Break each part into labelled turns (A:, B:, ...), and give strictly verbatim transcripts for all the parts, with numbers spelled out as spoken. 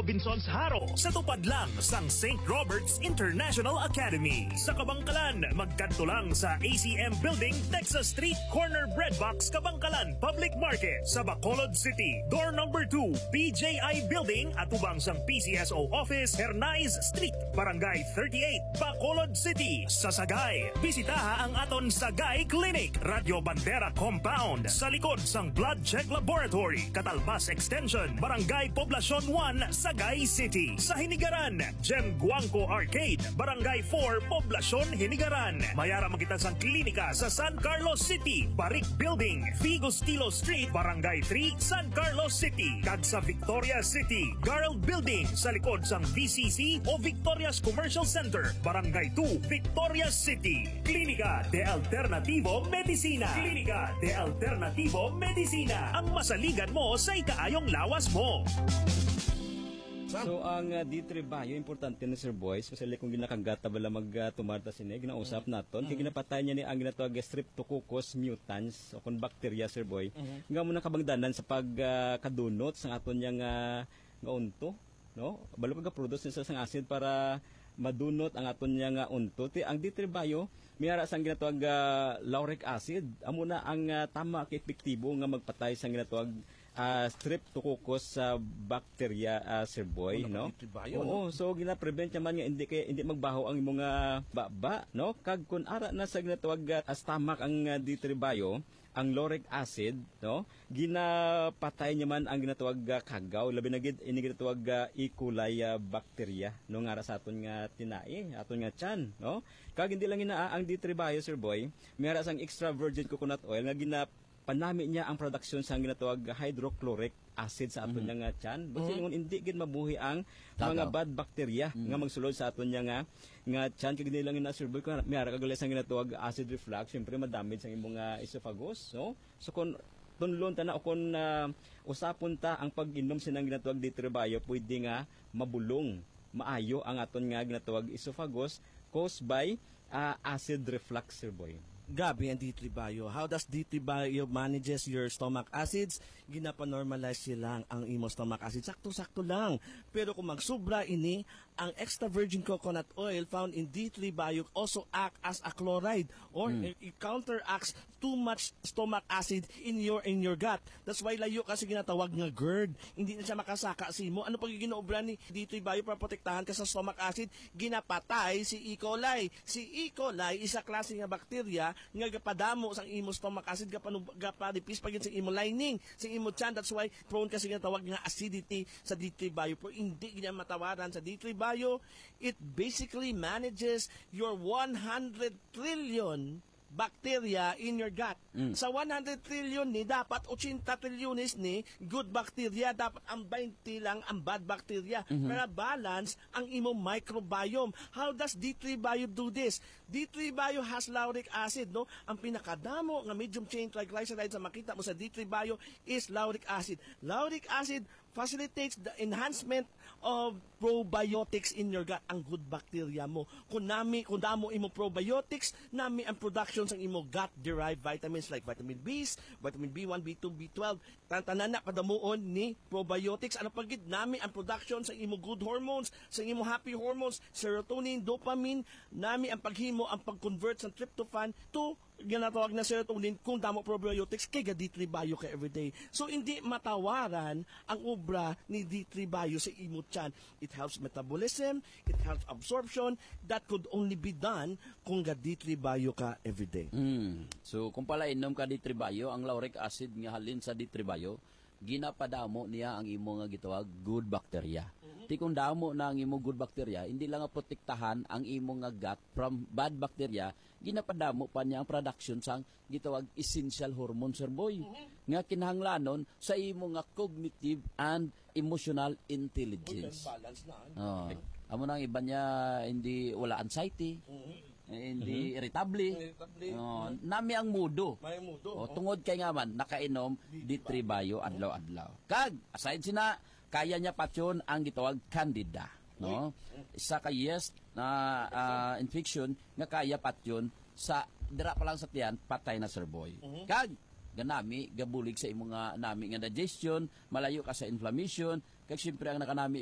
A: Robinsons Haro sa tupad lang sang Saint Robert's International Academy. Sa Kabangkalan, magkadto lang sa A C M Building, Texas Street, Corner Breadbox, Kabangkalan Public Market. Sa Bacolod City, door number two, B J I Building at ubang sang P C S O Office, Hernais Street, Barangay thirty-eight, Bacolod City. Sa Sagay, bisitaha ang aton Sagay Clinic, Radio Bandera Compound, sa likod sang Blood Check Laboratory, Catalbas Extension, Barangay Poblacion one, Sagay City. Sa Hinigaran, Gem Guangco Arcade, Barangay four, Poblacion, Hinigaran. Mayara makita sang klinika sa San Carlos City, Barik Building, Vigostilo Street, Barangay three, San Carlos City. Kag sa Victoria City, Garland Building, sa likod sang V C C o Victoria's Commercial Center, Barangay two, Victoria City. Klinika de Alternativo Medicina. Klinika de Alternativo Medicina. Ang masaligan mo sa ikaayong lawas mo.
B: So ang uh, D three Bio, importante na Sir Boys, kasi kung ginakagata bala mag-tumarta uh, sini, ginausap naton, mm-hmm. kaya ginapatay niya ni ang ginatawag Streptococcus mutans o kung bacteria Sir Boy, mm-hmm. nga muna kabangdanan sa pagkadunot uh, sa aton niyang uh, nga unto, no? Balo pagka-produce nila sang acid para madunot ang aton niya nga unto. Ti ang D three Bio, mayara sang ginatawag uh, lauric acid, amo na ang uh, tama kay epektibo nga magpatay sang ginatawag Uh, Streptococcus sa uh, bacteria uh, Sir Boy, no? Oo, so gina-prevent naman nga hindi kay hindi magbaho ang imong uh, baba, no? Kag kun ara na sa ginatawag uh, stomach ang uh, D three Bio, ang lauric acid, no? Ginapatay naman ang ginatawag uh, kagaw, labi na gid ini ginatawag uh, E. coli uh, bacteria, no nga sa aton nga tinai, aton nga tiyan, no? Kag hindi lang ina ang D three Bio Sir Boy, mayara sang extra virgin coconut oil nga gina panami niya ang production sa ginatawag hydrochloric acid sa aton mm-hmm. nga tiyan. Basta mm-hmm. hindi gid mabuhi ang Tagaw. mga bad bacteria mm-hmm. nga magsulod sa aton nga nga tiyan kag nilang na Sir Boy kun mayara kag ang ginatawag acid reflux, syempre madamage ang imong uh, esophagus, no? So kun tunlon ta na o kun uh, usapon ta ang pag-inom sinang ginatawag D three Bio, pwede nga mabulong maayo ang aton nga ginatawag esophagus caused by uh, acid reflux Sir Boy.
C: Gabi ang D three Bio. How does D three Bio manages your stomach acids? Ginapanormalize silang ang imo stomach acid. Sakto-sakto lang. Pero kung magsubra ini, ang extra virgin coconut oil found in D three Bio also act as a chloride or mm. it, it counteracts too much stomach acid in your in your gut. That's why layo kasi ginatawag nga GERD. Hindi na siya makasaka sa imo. Ano pag ginoobra ni D three Bio para protektahan ka sa stomach acid? Ginapatay si E. coli. Si E. coli isa klase nga bakterya nga gapadamo sang imo stomach acid gapadipis pagin sa imo lining sa imo tiyan. That's why prone kasi nga tawag nga acidity sa D three Bio. Pero hindi gina matawaran sa D three Bio. It basically manages your one hundred trillion bacteria in your gut. Mm. Sa one hundred trillion ni dapat eighty trilyones ni good bacteria, dapat ang twenty lang ang bad bacteria. Mm-hmm. Para balance ang imo microbiome. How does D three Bio do this? D three Bio has lauric acid, no? Ang pinakadamo nga medium chain triglycerides sa makita mo sa D three Bio is lauric acid. Lauric acid facilitates the enhancement of probiotics in your gut, ang good bacteria mo. Kung nami, kung damo imo probiotics, nami ang production sa imo gut-derived vitamins like vitamin B's, vitamin B one, B two, B twelve, tantanan na kadamuon ni probiotics. Ano pagid nami ang production sa imo good hormones, sa imo happy hormones, serotonin, dopamine, nami ang paghimo, ang pag-convert sa tryptophan to ginatawag na serotonin kung damo probiotics kay D three Bio ka everyday. So hindi matawaran ang obra ni D three Bio sa imo tiyan. It helps metabolism, it helps absorption, that could only be done kung ga D three Bio ka everyday.
D: Mm. So kung pala inom ka D three Bio, ang lauric acid nga halin sa D three Bio, ginapadamo niya ang imo nga gitawag good bacteria. Mm-hmm. Ti kung damo na ang imo good bacteria, hindi lang nga protektahan ang imo nga gut from bad bacteria, ginapadamo pa niya ang production sang gitawag essential hormone Sir Boy. Mm-hmm. Nga kinahanglanon sa imo nga cognitive and emotional intelligence. Okay, balance na. Oh. Amo nang iba niya hindi wala anxiety. Mm-hmm. Hindi mm-hmm. irritable. irritable. Oh, nami ang mudo.
C: May mudo.
D: Oh, tungod kay nga man nakainom D three Bio adlaw-adlaw. Kag aside sina kaya niya patyon ang gitawag candida, no? Isa ka yes na uh, infection nga kaya patyon sa dira pa lang sa tiyan patay na Sir Boy. Mm-hmm. Kag ganami gabulig sa imong nga nami nga digestion, malayo ka sa inflammation, kag syempre ang nakanami pagit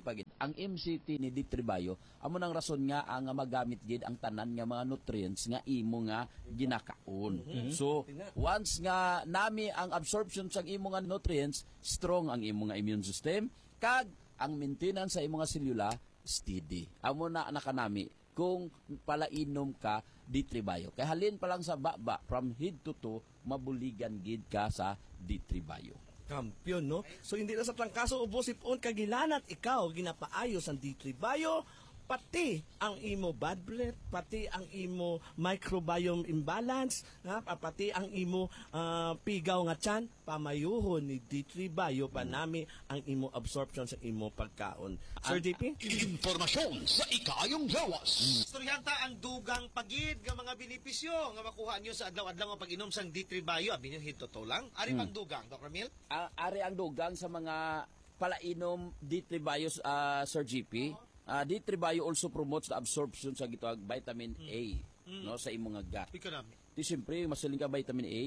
D: ang M C T ni D three Bio amo nang rason nga ang magamit gid ang tanan nga mga nutrients nga imo nga ginakaon.
C: Mm-hmm.
D: So once nga nami ang absorption sa imo nga nutrients, strong ang imo nga immune system kag ang maintenance sa imo nga selula steady. Amo na nakanami kung palainom ka D three Bio. Kaya halin pa lang sa baba from head to toe mabuligan gid ka sa D three Bio.
C: Kampiyon, no? So, hindi na sa trangkaso o busipon kagilanat ikaw ginapaayos ang D three Bio, pati ang imo bad breath, pati ang imo microbiome imbalance, ha? Pati ang imo uh, pigaw nga tiyan, pamayuhon ni D three Bio panami ang imo absorption sa imo pagkaon. Sir J P?
E: Informasyon sa ikayong lawas.
F: Istoryanta ang dugang pagid nga mga benepisyo nga makuha nyo sa adlaw-adlaw nga pag-inom sang D three Bio. Abi nyo hito lang. Ari
D: Hmm.
F: pang dugang, Doctor Mil?
D: Uh, ari ang dugang sa mga palainom D three Bio, uh, Sir G P. Uh, D three Bio also promotes the absorption sa gitawag vitamin A no sa imong nga gut.
F: Ikaw namin.
D: Di siyempre masaling ka vitamin A,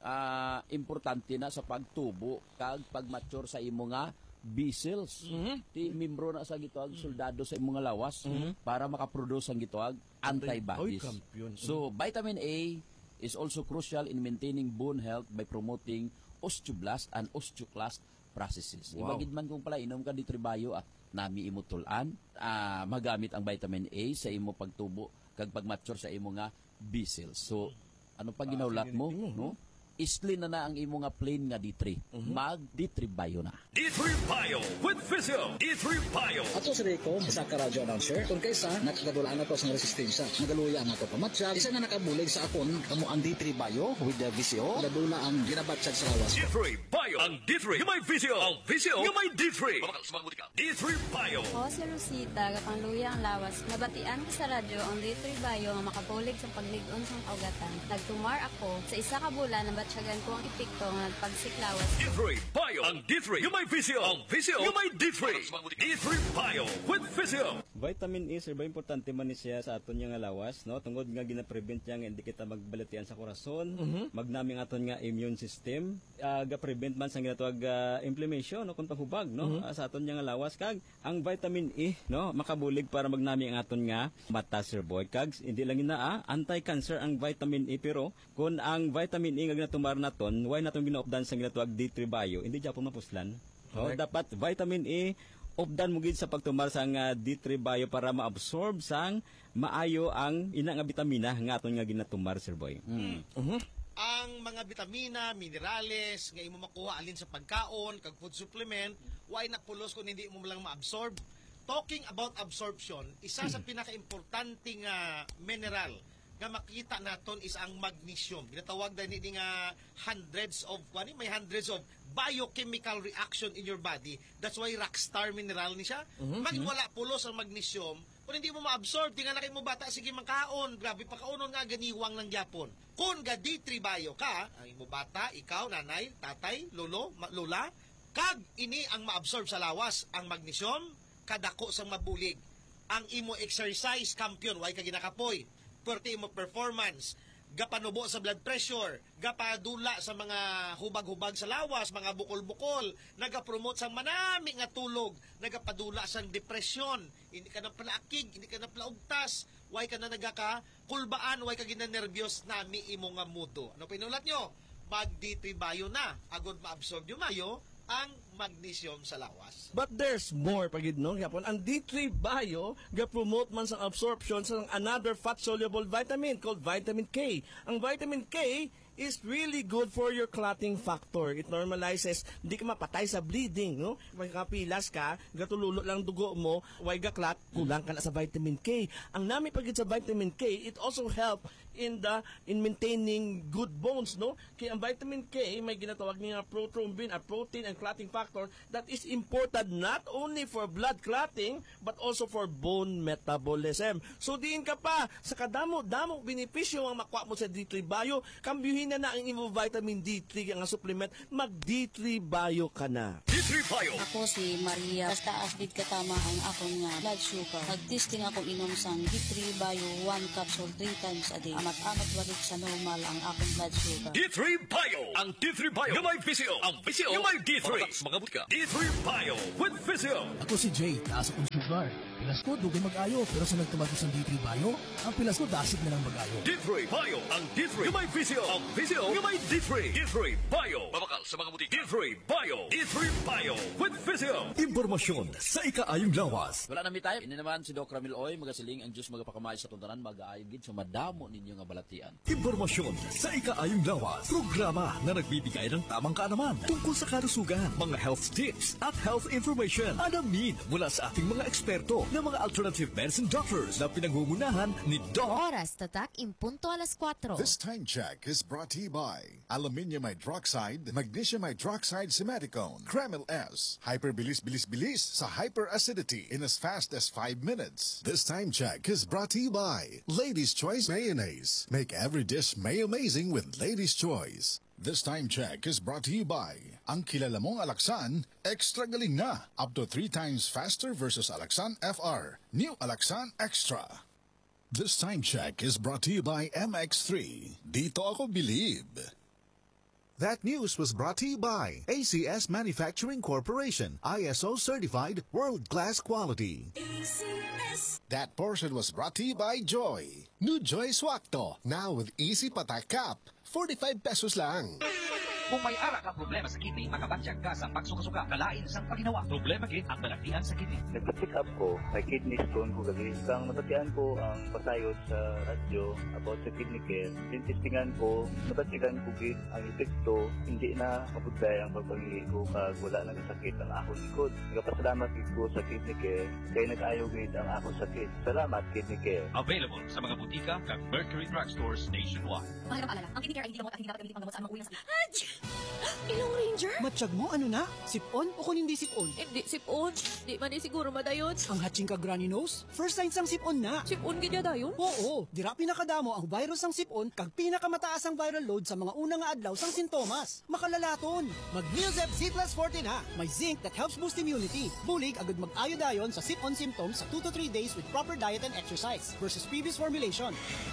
D: uh, importante na sa pagtubo kag pag-mature sa imo nga B cells. Ti membro na sa gitawag soldado sa imong nga lawas para makaproduce ang gitawag antibodies.
C: Oy, kampiyon.
D: So vitamin A is also crucial in maintaining bone health by promoting osteoblast and osteoclast processes.
C: Wow.
D: Ibagid man kung pala inom ka D three Bio at nami imo tulan, ah, magamit ang vitamin A sa imo pagtubo kag pag-mature sa imo nga B cells. So ano pa ginaulat mo, no? Isli na na ang imo nga plain nga D three. Mag D three Bio na.
A: D three Bio with Physio. D three Bio.
E: Ato si Rico, isa ka radyo announcer. Kung kaysa, nakagadulaan na to sa resistensya. Nagaluya na to pamatsyag. Isa na nakabulig sa akon, kamo ang D three Bio with the V C O. Dadula ang ginabatsyag sa lawas.
A: D three Bio. Ang D three, yung may Physio. Ang Physio, yung may D three. D three Bio.
G: Ako si Rosita, kapang luya ang lawas. Nabatian ko sa radyo ang D three Bio nga makabulig sa pagligon sa kaugatan. Nagtumar ako sa isa ka bulan na batsyagan ko ang epekto nga nagpagsiklawas.
A: D three Bio. Ang D three, yung may Physio. Ang Physio, yung may D three. D three Bio with Physio.
B: Vitamin E, sir, ba importante man ni siya sa aton nga lawas, no? Tungod nga gina-prevent niya nga hindi kita magbalatian sa korason, magnami ang aton nga immune system, uh, ga-prevent man sa ginatawag uh, inflammation, no? Kung panghubag, no? Uh, sa aton nga lawas, kag ang vitamin E, no? Makabulig para magnami ang aton nga mata, sir boy. Kag hindi lang ina, ah, anti-cancer ang vitamin E, pero kung ang vitamin E nga ginatumar naton, why naton ginaupdan sa ginatawag D three Bio, hindi dyan po mapuslan. So, dapat vitamin E, updan mo gid sa pagtumar sang uh, D three Bio para maabsorb sang maayo ang ina nga bitamina nga aton nga ginatumar, sir boy.
D: Mm.
F: Ang mga vitamina, minerales nga imo makuha alin sa pagkaon kag food supplement, why na pulos kung hindi mo lang ma-absorb. Talking about absorption, isa sa pinaka-importante nga mineral nga makita naton is ang magnesium. Ginatawag na ni nga hundreds of, ano, may hundreds of biochemical reaction in your body. That's why rockstar mineral ni siya. Mm-hmm. Magwala pulos ang magnesium. Kung hindi mo ma-absorb, di nga na kayo mo bata, sige magkaon. Grabe, pagkaonon nga ganiwang ng Japon. Kung ga D three Bio ka, ang imo bata, ikaw, nanay, tatay, lolo, ma- lola, kag ini ang ma-absorb sa lawas, ang magnesium, kadako sa mabulig. Ang imo exercise, kampiyon, way ka ginakapoy. Pwerte imo performance, gapanubo sa blood pressure, gapadula sa mga hubag-hubag sa lawas, mga bukol-bukol, nagapromote sa manami nga tulog, nagapadula sa depression, hindi ka na palaakig, hindi ka na palaugtas, way ka na nagaka kulbaan, way ka ginanervyos nami imo nga mudo. Ano pinulat nyo? Mag D three Bio na, agod ma-absorb yung mayo, ang magnesium sa lawas.
C: But there's more pagid no gyapon. Ang D three Bio ga-promote man sa absorption sa another fat-soluble vitamin called vitamin K. Ang vitamin K is really good for your clotting factor. It normalizes, hindi ka mapatay sa bleeding, no? Pag kapilas ka, gatululot lang dugo mo, why ga clot, kulang ka na sa vitamin K. Ang nami pagid sa vitamin K, it also help in the in maintaining good bones, no? Kaya ang vitamin K may ginatawag niya prothrombin, a protein and clotting factor that is important not only for blood clotting but also for bone metabolism. So diin ka pa sa kadamo-damo benepisyo ang makuha mo sa D three Bio, kambyuhin na na ang imo vitamin D three nga supplement, mag D three Bio ka na.
A: D three Bio.
G: Ako si Maria, basta asbid katama ang akong nga blood sugar. Nag-testing ako inom sang D three Bio one capsule three times a day. Amat-amat balik sa normal ang akong blood sugar.
A: D three Bio. Ang D three Bio, yung may Physio. Ang Physio, yung may D three. Mga mga butika. D three Bio with Physio.
H: Ako si Jay, taas akong sugar. Pilas ko, dugay mag-ayo. Pero sa nagtumatos ng D three Bio, ang pilas ko, dasig na lang mag-ayo.
A: D three Bio. Ang D three nga may Physio. Ang Physio nga may D three. D three Bio. Mabakal sa mga butika. D three Bio. D three Bio with Physio. Impormasyon sa ikaayong lawas.
D: Wala na mi tayo. Ini naman si Doc Ramil Oy, magasiling ang Diyos magapakamay sa tuntanan, mag-aayog gid sa madamo ninyo nga balatian.
A: Impormasyon sa ikaayong lawas. Programa na nagbibigay ng tamang kaalaman tungkol sa kalusugan, mga health tips at health information. Alamin mula sa ating mga eksperto na mga alternative medicine doctors na pinangungunahan ni Doc.
I: Oras tatak impunto alas kwatro.
J: This time check is brought to you by Aluminium Hydroxide, Magnesium Hydroxide Simeticone, Kremil S, Hyperbilis Bilis Bilis sa hyperacidity in as fast as five minutes. This time check is brought to you by Ladies' Choice Mayonnaise. Make every dish may amazing with Ladies' Choice. This time check is brought to you by ang kilala mong Alaxan, extra galing na, up to three times faster versus Alaxan F R. New Alaxan Extra. This time check is brought to you by M X three. Dito ako believe. That news was brought to you by A C S Manufacturing Corporation, I S O certified world-class quality. A C S. That portion was brought to you by Joy. New Joy Swakto, now with easy patak cap, forty-five pesos lang.
K: Kung may ara ka problema sa kidney, makabatyag ka sa pagsuka-suka, kalain sang paginawa. Problema gid ang balaktihan sa kidney.
L: Nagpa-check up ko, may kidney stone ko gabi. Kang nabatian ko ang pasayot sa radyo about sa kidney care. Tintistingan ko, nabatigan ko gid ang epekto, hindi na mabudlay ang pagpangili ko kag wala nang sakit ang akong likod. Nagapasalamat gid ko sa kidney care, kay nag-ayo gid ang akong sakit. Salamat kidney care.
K: Available sa mga butika kag Mercury Drugstores nationwide.
I: Mahalagang paalala, ang kidney care ay hindi gamot at hindi dapat gamitin pang gamot sa mga uwi ng sakit. Ilong Ranger?
H: Matsyag mo, ano na? Sip-on o kung hindi sip-on?
I: Hindi sip-on. Di man eh siguro madayon.
H: Ang hatching ka granny nose? First signs ang sip-on na.
I: Sip-on gid dayon?
H: Oo, dira pinakadamo ang virus ang sip-on kag pinakamataas ang viral load sa mga unang nga adlaw sang sintomas. Makalalaton. Mag-Neozeb Z plus forty na. May zinc that helps boost immunity. Bulig agad mag-ayo dayon sa sip-on symptoms sa two to three days with proper diet and exercise versus previous formulation.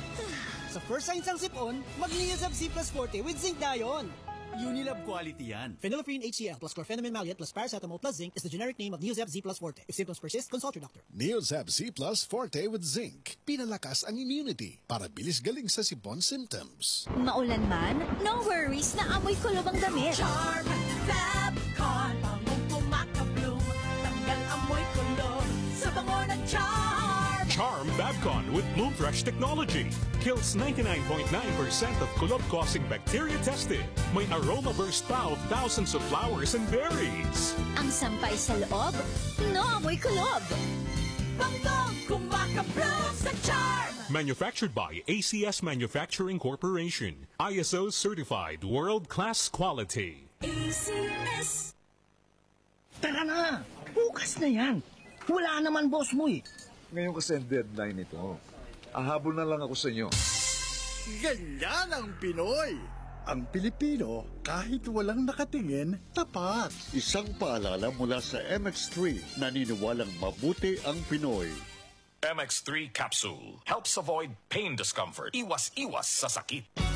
H: Sa first signs ang sip-on, mag-Neozeb Z plus forty with zinc dayon.
M: Unilab quality yan.
H: Phenylephrine H C L plus chlorpheniramine maleate plus paracetamol plus zinc is the generic name of Neozeb Z plus forte. If symptoms persist, consult your doctor.
J: Neozeb Z plus forte with zinc. Pinalakas ang immunity para bilis galing sa sipon symptoms.
I: Maulan man, no worries na amoy kulob ang damit.
N: Charm Fabcon, bangong pumakabloom, tanggal amoy kulob sa bango ng Charm.
A: Charm Fabcon with Bloom Fresh technology. Kills ninety-nine point nine percent of kulob-causing bacteria tested. May aroma burst pa of thousands of flowers and berries.
I: Ang sampay sa loob, no amoy kulob.
N: Bangong kumakabloom sa Charm.
A: Manufactured by A C S Manufacturing Corporation. I S O certified world-class quality.
N: A C S.
O: Tara na! Bukas na yan! Wala naman boss mo eh.
P: Ngayon kasi ang deadline ito. Ahabol na lang ako sa inyo.
Q: Ganyan ang Pinoy! Ang Pilipino, kahit walang nakatingin, tapat.
R: Isang paalala mula sa M X three, naniniwalang mabuti ang Pinoy.
S: M X three Capsule helps avoid pain discomfort. Iwas-iwas sa sakit.